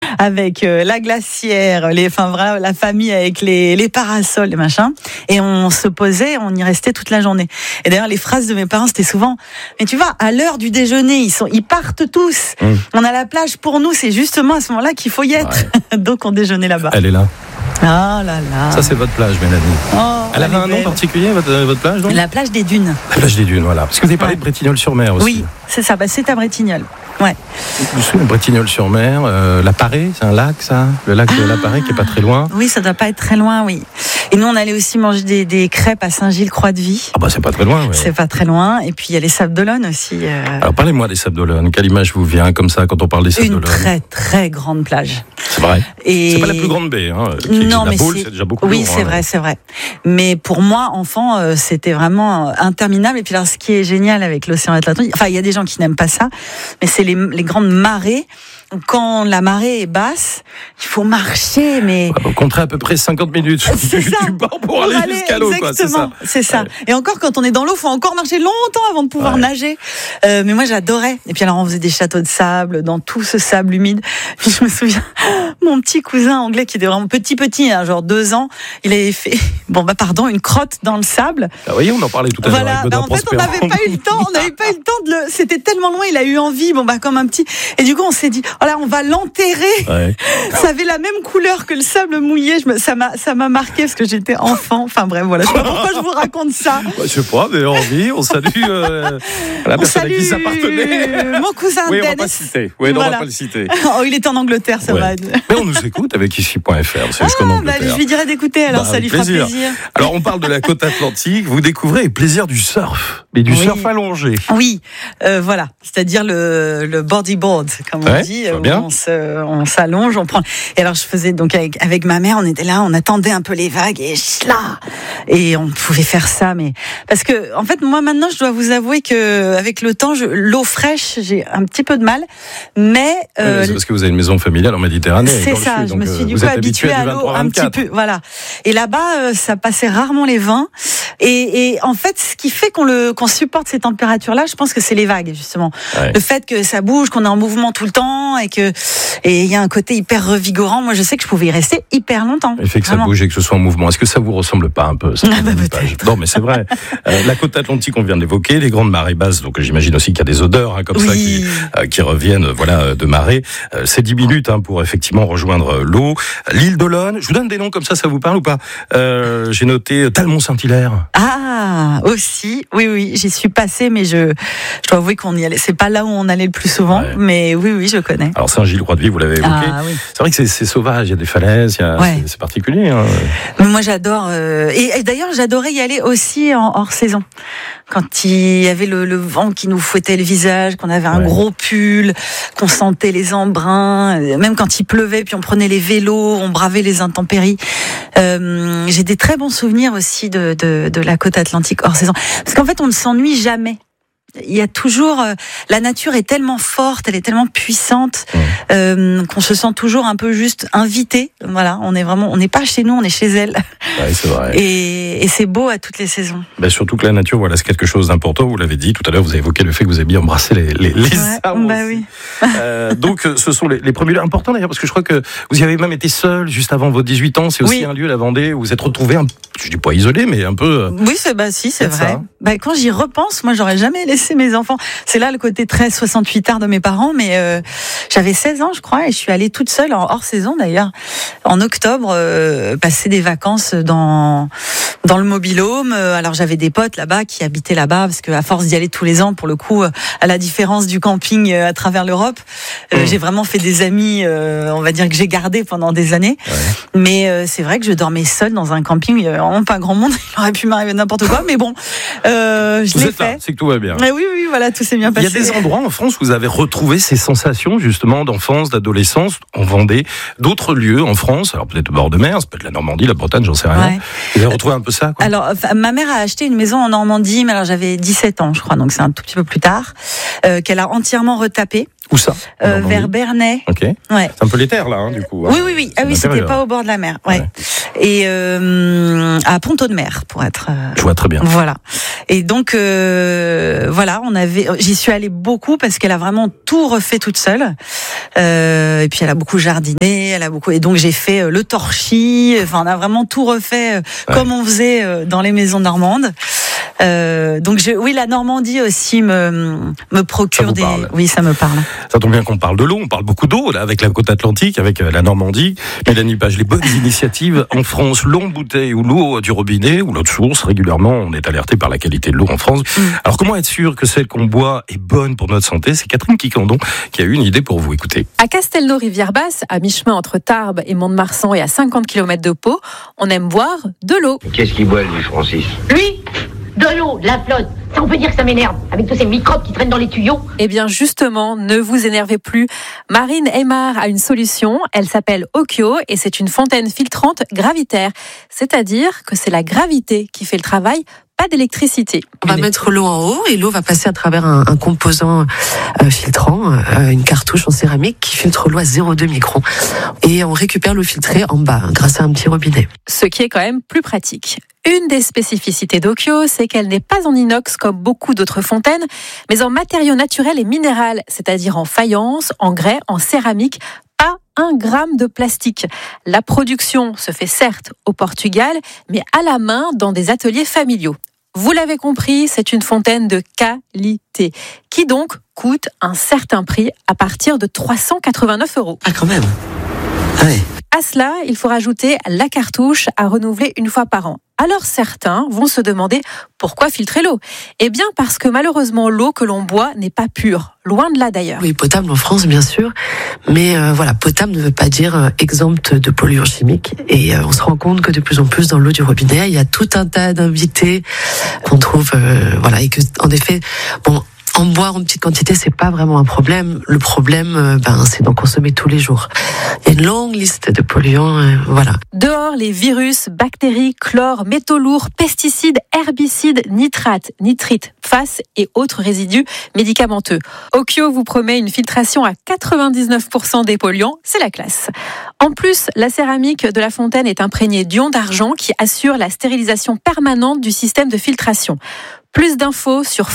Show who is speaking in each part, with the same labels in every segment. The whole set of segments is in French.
Speaker 1: avec la glacière, voilà, la famille avec les parasols, les machins. Et on se posait, on y restait toute la journée. Et d'ailleurs, les phrases de mes parents, c'était souvent, mais tu vois, à l'heure du déjeuner, ils partent tous. On a la plage pour nous, c'est justement à ce moment-là qu'il faut y être. Ouais. Donc on déjeunait là-bas.
Speaker 2: Elle est là.
Speaker 1: Ah là là.
Speaker 2: Ça, c'est votre plage, Mélanie. Elle avait un nom particulier, votre plage, donc ?
Speaker 1: La plage des Dunes.
Speaker 2: La plage des Dunes, voilà. Parce que vous avez parlé de Bretignolles-sur-Mer aussi.
Speaker 1: Oui, c'est ça. C'est à Bretignolles. Ouais.
Speaker 2: Je me souviens de Bretignolles-sur-Mer, la Parée, c'est un lac, ça ? Le lac de la Parée qui est pas très loin.
Speaker 1: Oui, ça doit pas être très loin, oui. Et nous, on allait aussi manger des crêpes à Saint-Gilles-Croix-de-Vie.
Speaker 2: Ah bah c'est pas très loin. Ouais.
Speaker 1: C'est pas très loin. Et puis il y a les Sables d'Olonne aussi.
Speaker 2: Alors parlez-moi des Sables d'Olonne. Quelle image vous vient comme ça quand on parle des Sables d'Olonne ?
Speaker 1: Une très très grande plage.
Speaker 2: C'est vrai. Et... c'est pas la plus grande baie. Hein.
Speaker 1: Non,
Speaker 2: la
Speaker 1: mais
Speaker 2: Baule, c'est déjà beaucoup.
Speaker 1: Oui,
Speaker 2: lourd,
Speaker 1: c'est vrai. Mais pour moi, enfant, c'était vraiment interminable. Et puis alors, ce qui est génial avec l'océan Atlantique, enfin, il y a des gens qui n'aiment pas ça, mais c'est les grandes marées. Quand la marée est basse, il faut marcher, mais...
Speaker 2: Vous compterez à peu près 50 minutes du bord pour aller jusqu'à l'eau.
Speaker 1: Exactement, c'est ça. Ouais. Et encore, quand on est dans l'eau, il faut encore marcher longtemps avant de pouvoir nager. Mais moi, j'adorais. Et puis alors, on faisait des châteaux de sable, dans tout ce sable humide. Puis je me souviens, mon petit cousin anglais, qui était vraiment petit, hein, genre 2 ans, il avait fait, une crotte dans le sable.
Speaker 2: Ah oui, on en parlait tout à l'heure.
Speaker 1: Voilà, en fait, on n'avait pas eu le temps, de le... C'était tellement loin, il a eu envie, comme un petit... Et du coup, on s'est dit... Voilà, on va l'enterrer. Ouais. Ça avait la même couleur que le sable mouillé. Ça m'a marqué parce que j'étais enfant. Enfin bref, voilà. Je sais pas pourquoi je vous raconte ça.
Speaker 2: Je sais pas, mais envie. On salue la personne à qui ça appartenait.
Speaker 1: Mon cousin
Speaker 2: Dennis.
Speaker 1: Oui,
Speaker 2: on va pas le citer. Oui, non, on va pas le citer.
Speaker 1: Oh, il était en Angleterre, ça va.
Speaker 2: Mais on nous écoute avec ici.fr. C'est jusqu'en Angleterre.
Speaker 1: Je lui dirais d'écouter. Alors ça lui fera plaisir.
Speaker 2: Alors on parle de la côte atlantique. Vous découvrez le plaisir du surf, mais du surf allongé.
Speaker 1: Oui, voilà. C'est-à-dire le bodyboard, comme on dit. On s'allonge, on prend. Et alors je faisais donc avec ma mère, on était là, on attendait un peu les vagues et on pouvait faire ça, mais parce que en fait moi maintenant je dois vous avouer que avec le temps, l'eau fraîche, j'ai un petit peu de mal, mais
Speaker 2: c'est parce que vous avez une maison familiale en Méditerranée.
Speaker 1: C'est ça, je me suis du coup habituée à l'eau un petit peu, voilà. Et là-bas, ça passait rarement les vents. Et en fait, ce qui fait qu'on supporte ces températures-là, je pense que c'est les vagues justement, le fait que ça bouge, qu'on est en mouvement tout le temps et il y a un côté hyper revigorant. Moi, je sais que je pouvais y rester hyper longtemps.
Speaker 2: Le fait que ça bouge et que ce soit en mouvement. Est-ce que ça vous ressemble pas un peu Non, mais c'est vrai. La côte atlantique, on vient de l'évoquer, les grandes marées basses. Donc, j'imagine aussi qu'il y a des odeurs comme ça qui reviennent, de marée. C'est 10 minutes pour effectivement rejoindre l'eau. L'île d'Olonne. Je vous donne des noms comme ça vous parle ou pas ? J'ai noté Talmont-Saint-Hilaire.
Speaker 1: Ah, aussi. Oui, j'y suis passée, mais je dois avouer qu'on y allait. C'est pas là où on allait le plus souvent, mais oui, je connais.
Speaker 2: Alors Saint-Gilles-Croix-de-Vie, vous l'avez évoqué.
Speaker 1: Oui.
Speaker 2: C'est vrai que c'est sauvage, il y a des falaises, c'est particulier. Hein.
Speaker 1: Mais moi j'adore. Et d'ailleurs j'adorais y aller aussi en hors saison. Quand il y avait le vent qui nous fouettait le visage, qu'on avait un gros pull, qu'on sentait les embruns, même quand il pleuvait, puis on prenait les vélos, on bravait les intempéries. J'ai des très bons souvenirs aussi de la côte atlantique hors saison. Parce qu'en fait on ne s'ennuie jamais. Il y a toujours, la nature est tellement forte, elle est tellement puissante qu'on se sent toujours un peu juste invité. Voilà, on n'est pas chez nous, on est chez elle.
Speaker 2: Ouais, c'est vrai.
Speaker 1: Et c'est beau à toutes les saisons.
Speaker 2: Surtout que la nature, c'est quelque chose d'important. Vous l'avez dit tout à l'heure, vous avez évoqué le fait que vous avez bien embrassé les arbres.
Speaker 1: Oui.
Speaker 2: Donc, ce sont les premiers lieux importants d'ailleurs, parce que je crois que vous y avez même été seul juste avant vos 18 ans. C'est aussi un lieu, la Vendée, où vous êtes retrouvé, je dis pas isolé, mais un peu.
Speaker 1: Oui, c'est vrai. Quand j'y repense, moi, j'aurais jamais laissé mes enfants. C'est là le côté très 68 art de mes parents, mais j'avais 16 ans, je crois, et je suis allée toute seule, en hors saison d'ailleurs, en octobre, passer des vacances dans le mobil-home. Alors j'avais des potes là-bas qui habitaient là-bas, parce qu'à force d'y aller tous les ans, pour le coup, à la différence du camping à travers l'Europe, j'ai vraiment fait des amis, on va dire que j'ai gardé pendant des années. Mais c'est vrai que je dormais seule dans un camping, il n'y avait vraiment pas grand monde, il aurait pu m'arriver n'importe quoi, mais bon, je l'ai fait.
Speaker 2: C'est que tout va bien.
Speaker 1: Mais oui, voilà, tout s'est bien passé.
Speaker 2: Il y a des endroits en France où vous avez retrouvé ces sensations justement d'enfance, d'adolescence, en Vendée, d'autres lieux en France, alors peut-être au bord de mer, ça peut être la Normandie, la Bretagne, j'en sais rien. Vous avez retrouvé un peu ça, quoi.
Speaker 1: Alors, ma mère a acheté une maison en Normandie, mais alors j'avais 17 ans, je crois, donc c'est un tout petit peu plus tard, qu'elle a entièrement retapé.
Speaker 2: Où ça ?
Speaker 1: Vers Bernay.
Speaker 2: Ok.
Speaker 1: Ouais.
Speaker 2: C'est un peu les terres là, du coup.
Speaker 1: Oui. Ah oui, c'était pas au bord de la mer. Ouais. et à Pont-Audemer pour être.
Speaker 2: Je vois très bien.
Speaker 1: Voilà. Et donc voilà, j'y suis allée beaucoup parce qu'elle a vraiment tout refait toute seule. Et puis elle a beaucoup jardiné, et donc j'ai fait le torchis. Enfin, on a vraiment tout refait comme on faisait dans les maisons normandes. Donc oui, la Normandie aussi me procure des. Oui, ça me parle.
Speaker 2: Ça tombe bien qu'on parle de l'eau. On parle beaucoup d'eau là avec la côte atlantique, avec la Normandie. Mélanie Page, les bonnes initiatives en France, l'eau en bouteille ou l'eau du robinet ou l'eau de source. Régulièrement, on est alerté par la qualité de l'eau en France. Alors comment être sûr que celle qu'on boit est bonne pour notre santé? C'est Catherine Quicandon qui a eu une idée pour vous. Écoutez.
Speaker 3: À Castelnau-Rivière-Basse, à mi-chemin entre Tarbes et Mont-de-Marsan et à 50 km de Pau, on aime boire de l'eau.
Speaker 4: Qu'est-ce qu'il boit, lui, Francis?
Speaker 5: Lui, de l'eau, de la flotte. Ça, on peut dire que ça m'énerve, avec tous ces microbes qui traînent dans les tuyaux.
Speaker 3: Eh bien, justement, ne vous énervez plus. Marine Aymar a une solution. Elle s'appelle Occhio et c'est une fontaine filtrante gravitaire. C'est-à-dire que c'est la gravité qui fait le travail, pas d'électricité.
Speaker 6: On va mettre l'eau en haut et l'eau va passer à travers un composant filtrant, une cartouche en céramique qui filtre l'eau à 0,2 microns. Et on récupère l'eau filtrée en bas grâce à un petit robinet.
Speaker 3: Ce qui est quand même plus pratique. Une des spécificités d'Occhio, c'est qu'elle n'est pas en inox comme beaucoup d'autres fontaines, mais en matériaux naturels et minéral, c'est-à-dire en faïence, en grès, en céramique, pas 1 gramme de plastique. La production se fait certes au Portugal, mais à la main dans des ateliers familiaux. Vous l'avez compris, c'est une fontaine de qualité, qui donc coûte un certain prix à partir de 389 €.
Speaker 6: Ah, quand même. Ah ouais.
Speaker 3: À cela, il faut rajouter la cartouche à renouveler une fois par an. Alors certains vont se demander pourquoi filtrer l'eau? Eh bien parce que malheureusement l'eau que l'on boit n'est pas pure, loin de là d'ailleurs.
Speaker 6: Oui, potable en France bien sûr, mais voilà, potable ne veut pas dire exempte de polluants chimiques. Et on se rend compte que de plus en plus dans l'eau du robinet, il y a tout un tas d'invités qu'on trouve, voilà, et que en effet, bon. En boire en petite quantité, c'est pas vraiment un problème. Le problème, c'est d'en consommer tous les jours. Il y a une longue liste de polluants, voilà.
Speaker 3: Dehors, les virus, bactéries, chlore, métaux lourds, pesticides, herbicides, nitrates, nitrites, PFAS et autres résidus médicamenteux. Occhio vous promet une filtration à 99% des polluants, c'est la classe. En plus, la céramique de la fontaine est imprégnée d'ions d'argent qui assure la stérilisation permanente du système de filtration. Plus d'infos sur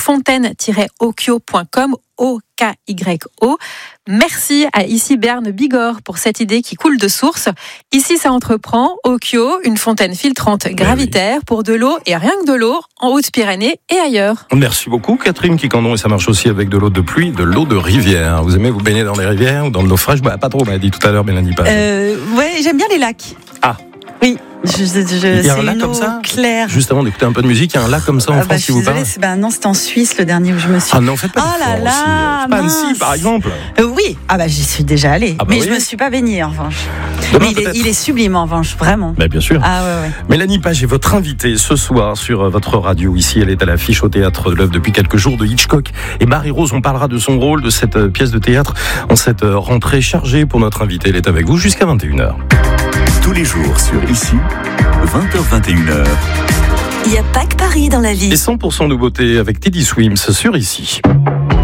Speaker 3: fontaine-occhio.com, O-K-Y-O. Merci à Ici Berne Bigorre pour cette idée qui coule de source. Ici, ça entreprend. Occhio, une fontaine filtrante gravitaire pour de l'eau et rien que de l'eau en Haute-Pyrénées et ailleurs.
Speaker 2: Merci beaucoup, Catherine Quicandon. Et ça marche aussi avec de l'eau de pluie, de l'eau de rivière. Vous aimez vous baigner dans les rivières ou dans de l'eau fraîche? Pas trop, m'a dit tout à l'heure Mélanie Page.
Speaker 1: Ouais, j'aime bien les lacs.
Speaker 2: Ah.
Speaker 1: Oui.
Speaker 2: Il y a un lac comme ça
Speaker 1: claire.
Speaker 2: Juste avant d'écouter un peu de musique, il y a un lac comme ça en France qui vous parle?
Speaker 1: Non, c'était en Suisse le dernier où je me suis.
Speaker 2: Ah non, faites pas
Speaker 1: là là,
Speaker 2: pas Annecy, par exemple.
Speaker 1: Oui, j'y suis déjà allée, mais je me suis pas baignée en revanche. Mais il est sublime en revanche, vraiment.
Speaker 2: Mais bien sûr.
Speaker 1: Ah ouais.
Speaker 2: Mélanie Page est votre invitée ce soir sur votre radio. Ici, elle est à l'affiche au Théâtre de l'Œuvre depuis quelques jours de Hitchcock. Et Marie-Rose, on parlera de son rôle, de cette pièce de théâtre en cette rentrée chargée pour notre invitée. Elle est avec vous jusqu'à 21h.
Speaker 7: Tous les jours sur Ici, 20h-21h.
Speaker 8: Il n'y a pas que Paris dans la vie.
Speaker 2: Et 100% nouveauté avec Teddy Swims sur Ici.